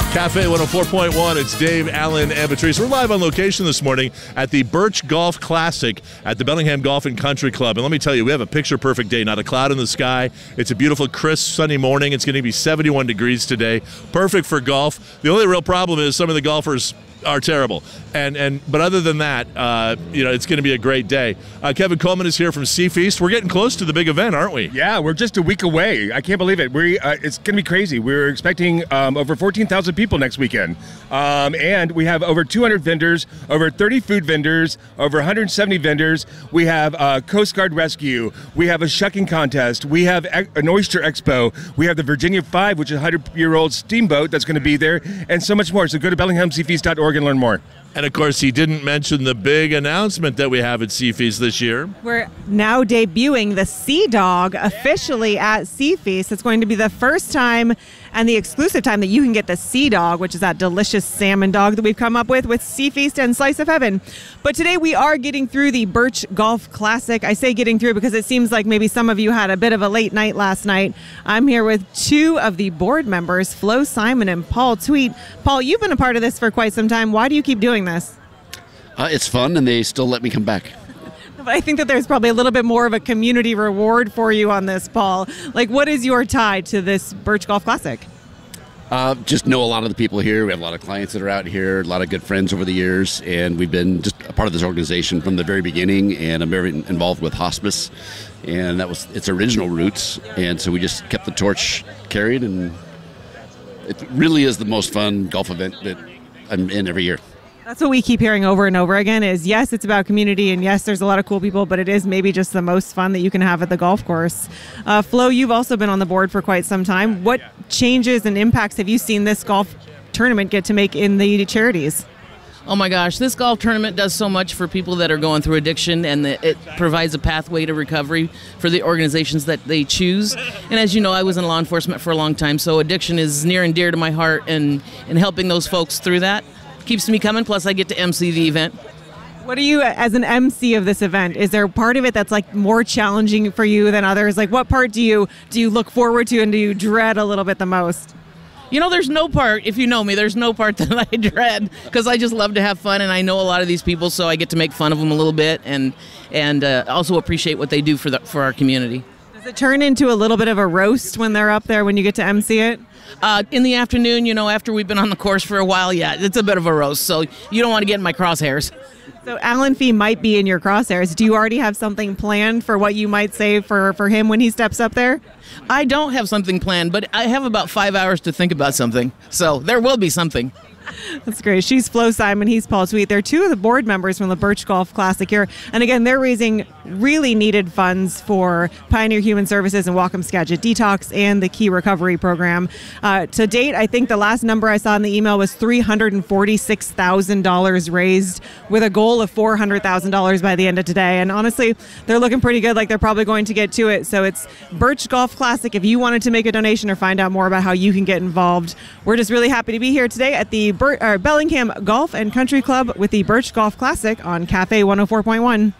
Cafe 104.1, it's Dave, Alan, and Patrice. We're live on location this morning at the Birch Golf Classic at the Bellingham Golf and Country Club. And let me tell you, we have a picture-perfect day, not a cloud in the sky. It's a beautiful, crisp, sunny morning. It's going to be 71 degrees today. Perfect for golf. The only real problem is some of the golfers are terrible. But other than that, it's going to be a great day. Kevin Coleman is here from Sea Feast. We're getting close to the big event, aren't we? Yeah, we're just a week away. I can't believe it. It's going to be crazy. We're expecting over 14,000 people next weekend. And we have over 200 vendors, over 30 food vendors, over 170 vendors. We have Coast Guard Rescue. We have a shucking contest. We have an oyster expo. We have the Virginia 5, which is a 100-year-old steamboat that's going to be there, and so much more. So go to BellinghamSeaFeast.org and learn more. And, of course, he didn't mention the big announcement that we have at Sea Feast this year. We're now debuting the Sea Dog officially at Sea Feast. It's going to be the first time and the exclusive time that you can get the Sea Dog, which is that delicious salmon dog that we've come up with Sea Feast and Slice of Heaven. But today we are getting through the Birch Golf Classic. I say getting through because it seems like maybe some of you had a bit of a late night last night. I'm here with two of the board members, Flo Simon and Paul Tweet. Paul, you've been a part of this for quite some time. Why do you keep doing this? It's fun, and they still let me come back. But I think that there's probably a little bit more of a community reward for you on this, Paul. Like, what is your tie to this Birch Golf Classic? Just know a lot of the people here. We have a lot of clients that are out here, a lot of good friends over the years, and we've been just a part of this organization from the very beginning, and I'm very involved with hospice, and that was its original roots, and so we just kept the torch carried, and it really is the most fun golf event that I'm in every year. That's what we keep hearing over and over again is, yes, it's about community, and yes, there's a lot of cool people, but it is maybe just the most fun that you can have at the golf course. Flo, you've also been on the board for quite some time. What changes and impacts have you seen this golf tournament get to make in the charities? Oh my gosh, this golf tournament does so much for people that are going through addiction, and it provides a pathway to recovery for the organizations that they choose. And as you know, I was in law enforcement for a long time, so addiction is near and dear to my heart, and helping those folks through that keeps me coming. Plus, I get to MC the event. What do you, as an MC of this event, is there part of it that's like more challenging for you than others? Like, what part do you look forward to and do you dread a little bit the most? You know, there's no part, if you know me, there's no part that I dread, because I just love to have fun, and I know a lot of these people, so I get to make fun of them a little bit, and also appreciate what they do for our community. Does it turn into a little bit of a roast when they're up there when you get to MC it? In the afternoon, you know, after we've been on the course for a while, yeah, it's a bit of a roast, so you don't want to get in my crosshairs. So Alan Fee might be in your crosshairs. Do you already have something planned for what you might say for him when he steps up there? I don't have something planned, but I have about 5 hours to think about something, so there will be something. That's great. She's Flo Simon. He's Paul Tweet. They're two of the board members from the Birch Golf Classic here. And again, they're raising really needed funds for Pioneer Human Services and Whatcom Skagit Detox and the Key Recovery Program. To date, I think the last number I saw in the email was $346,000 raised with a goal of $400,000 by the end of today. And honestly, they're looking pretty good, like they're probably going to get to it. So it's Birch Golf Classic. If you wanted to make a donation or find out more about how you can get involved, we're just really happy to be here today at the Bellingham Golf and Country Club with the Birch Golf Classic on Cafe 104.1.